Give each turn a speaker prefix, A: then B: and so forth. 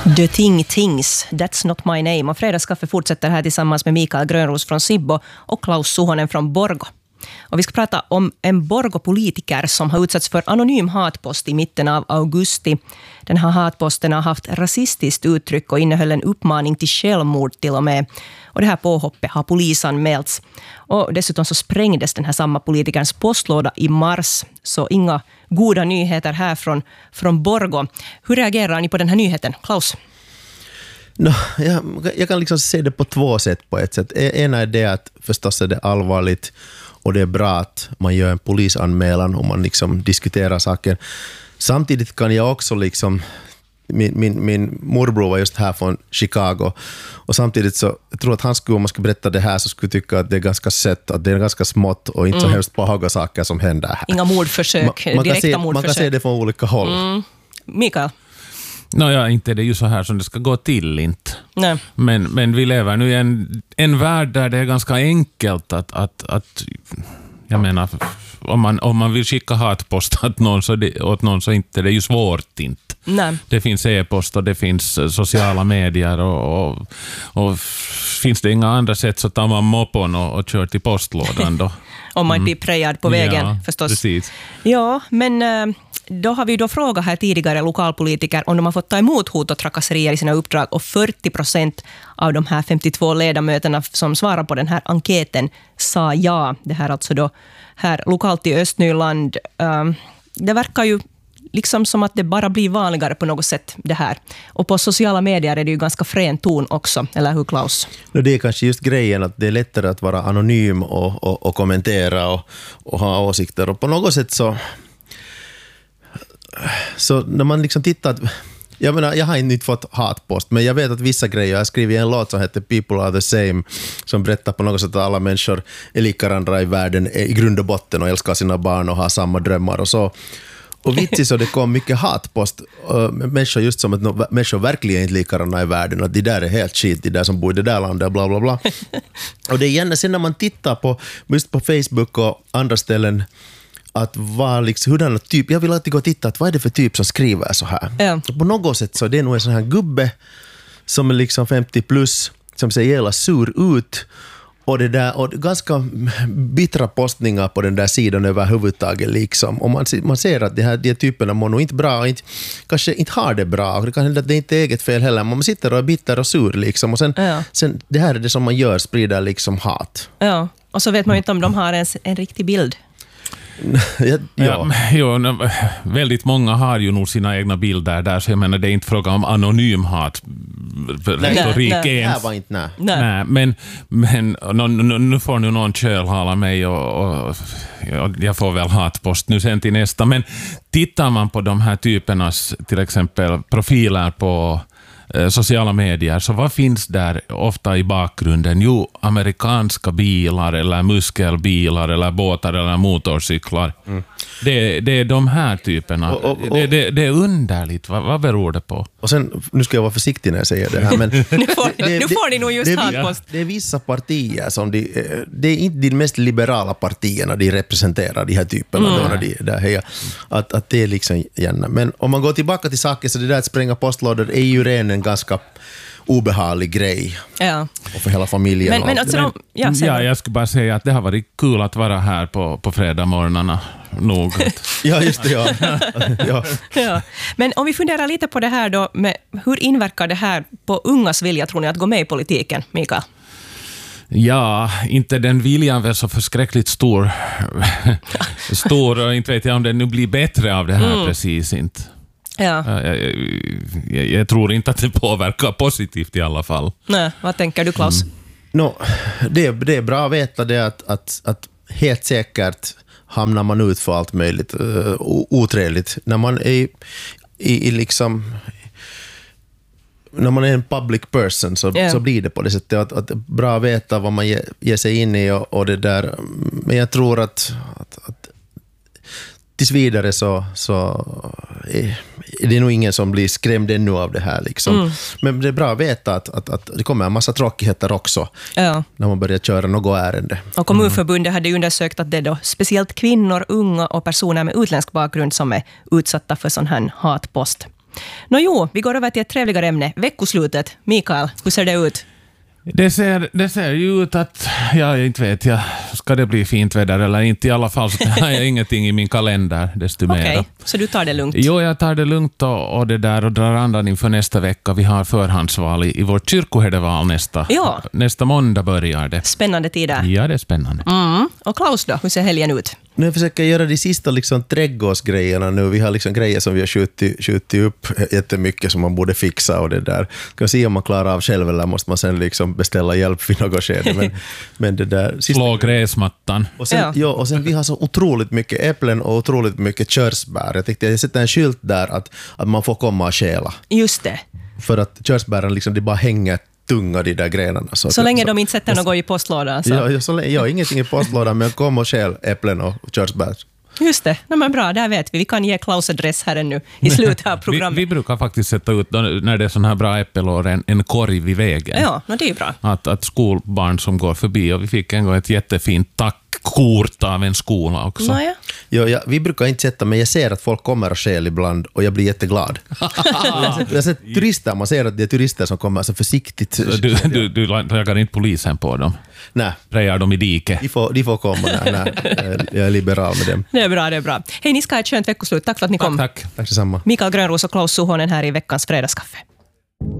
A: The Thing Things, That's Not My Name. Och Fredagskaffe fortsätter här tillsammans med Mikael Grönros från Sibbo och Klaus Suhonen från Borgo. Och vi ska prata om en Borgo-politiker som har utsatts för anonym hatpost i mitten av augusti. Den här hatposten har haft rasistiskt uttryck och innehöll en uppmaning till självmord till och med. Och det här påhoppet har polisanmälts. Och dessutom så sprängdes den här samma politikerns postlåda i mars. Så inga goda nyheter här från Borgo. Hur reagerar ni på den här nyheten, Klaus?
B: No, jag kan liksom se det på två sätt på ett sätt. Ena är det att förstås är det allvarligt och det är bra att man gör en polisanmälan och man liksom diskuterar saker. Samtidigt kan jag också liksom, min morbror var just här från Chicago och samtidigt så jag tror att han skulle, om man ska berätta det här så skulle tycka att det är ganska sött, att det är ganska smått och inte så hemskt pahaga saker som händer här.
A: Inga mordförsök, direkta mordförsök.
B: Man kan se det från olika håll.
A: Mikael?
C: Ja, inte det är ju så här som det ska gå till, inte.
A: Nej.
C: Men vi lever nu i en värld där det är ganska enkelt att jag menar, om man vill skicka hatpost åt någon så inte, det är ju svårt inte.
A: Nej.
C: Det finns e-post och det finns sociala medier och finns det inga andra sätt så tar man moppon och kör till postlådan då.
A: Om man blir prejad på vägen, förstås.
C: Precis.
A: Ja, men då har vi då frågat här tidigare lokalpolitiker om de har fått ta emot hot och trakasserier i sina uppdrag och 40% av de här 52 ledamöterna som svarar på den här enkäten sa ja. Det här alltså då här lokalt i Östnyland. Det verkar ju liksom som att det bara blir vanligare på något sätt det här. Och på sociala medier är det ju ganska frän ton också, eller hur, Klaus?
B: Det är kanske just grejen att det är lättare att vara anonym och kommentera och ha åsikter. Och på något sätt så när man liksom tittar, jag menar, jag har inte fått hatpost, men jag vet att vissa grejer, jag har skrivit en låt som heter People Are The Same, som berättar på något sätt att alla människor är lika varandra i världen i grund och botten och älskar sina barn och har samma drömmar och så. Och vittigt så det kom mycket hatpost, människor just som att människor verkligen inte lika varandra i världen, att de där är helt skit, de där som bor i det där landet, bla bla bla. Och det är gärna sen när man tittar på just på Facebook och andra ställen, att vad liksom, hurdana typ, jag vill alltid gå och titta att vad är det för typ som skriver så här.
A: Ja.
B: På något sätt så det är nog en sån här gubbe som är liksom 50 plus, som ser jävla sur ut och det där, och ganska bittra postningar på den där sidan överhuvudtaget liksom. Och man ser att de här typerna mår nog inte bra och kanske inte har det bra, och det kan hända att det inte är eget fel heller, men man sitter och är bitter och sur liksom, och sen det här är det som man gör, sprider liksom hat.
A: Ja, och så vet man ju inte om de har en riktig bild.
C: Väldigt många har ju nog sina egna bilder där, så jag menar det är inte fråga om anonym hat retorik ens. Nej, men nu får nu någon kölhala mig och jag får väl hatpost nu sen till nästa, men tittar man på de här typernas till exempel profiler på sociala medier, så vad finns där ofta i bakgrunden? Jo, amerikanska bilar eller muskelbilar eller båtar eller motorcyklar. Det är de här typerna. Det är underligt. Vad beror det på?
B: Och sen, nu ska jag vara försiktig när jag säger det här, men
A: nu får ni nog just hatpost.
B: Det är vissa partier som det är inte de mest liberala partierna de representerar, de här typerna då när de där hejar, att det är liksom gärna. Men om man går tillbaka till saker, så det där att spränga postlådor är ju en ganska obehaglig grej. Ja. Och för hela familjen.
A: Men alltså
C: jag skulle bara säga att det har varit kul att vara här på fredagsmorgnarna. Nog.
B: Ja, just det,
A: ja. Men om vi funderar lite på det här då, hur inverkar det här på ungas vilja, tror ni, att gå med i politiken, Mikael?
C: Ja, inte den viljan väl så förskräckligt stor. Och inte vet jag om det nu blir bättre av det här, precis inte. Ja. Jag tror inte att det påverkar positivt i alla fall.
A: Nej, vad tänker du, Klaus?
B: Det är bra att veta det att helt säkert hamnar man ut för allt möjligt otrevligt. När man är i liksom, när man är en public person så blir det på det sättet att bra veta vad man ger sig in i och det där. Men jag tror att tills vidare så är det nog ingen som blir skrämd ännu av det här liksom. Men det är bra att veta att det kommer en massa tråkigheter också när man börjar köra något ärende.
A: Och Kommunförbundet hade undersökt att det är då speciellt kvinnor, unga och personer med utländsk bakgrund som är utsatta för sån här hatpost. Vi går över till ett trevligare ämne. Veckoslutet. Mikael, hur ser det ut?
C: Det ser ju ut att, inte vet jag, ska det bli fint väder eller inte? I alla fall så har jag ingenting i min kalender, desto mer.
A: Okej, så du tar det lugnt?
C: Jo, jag tar det lugnt och det där och drar andan inför nästa vecka. Vi har förhandsval i vårt kyrkoherdeval nästa måndag börjar det.
A: Spännande tider.
C: Ja, det är spännande.
A: Och Klaus då, hur ser helgen ut?
B: Nu försöker jag göra de sista liksom trädgårdsgrejerna nu. Vi har liksom grejer som vi har skjutit upp jättemycket som man borde fixa och det där. Ska se om man klarar av själv eller måste man sen liksom beställa hjälp vid något skede. Men det där...
C: Slå gräsmattan.
B: Och sen, och sen vi har så otroligt mycket äpplen och otroligt mycket körsbär. Jag tänkte jag sätter en skylt där att man får komma och stjäla.
A: Just det.
B: För att körsbären liksom, det bara hänger tunga de där grenarna.
A: Så länge de inte sätter något i postlådan.
B: Ja, ingenting i postlådan, men kom och stjäl äpplen och körsbär.
A: Just det, men bra, där vet vi. Vi kan ge Klaus adress här nu i slutet av programmet.
C: Vi brukar faktiskt sätta ut, när det är sån här bra äppelår, en korg vid vägen.
A: Ja, det är bra.
C: Att skolbarn som går förbi, och vi fick en gång ett jättefint tackkort av en skola också.
B: Vi brukar inte sätta, men jag ser att folk kommer och stjäl ibland och jag blir jätteglad. Jag ser turister, man ser att det är turister som kommer så försiktigt.
C: Du lägger inte polisen på dem?
B: Nej.
C: Prejar dem i diket?
B: De får komma när jag är liberal med dem.
A: Det är bra. Hej, ni ska ha ett skönt veckoslut. Tack för att ni kom.
C: Tack
B: detsamma.
A: Mikael Grönros och Klaus Suhonen här i veckans fredagskaffe.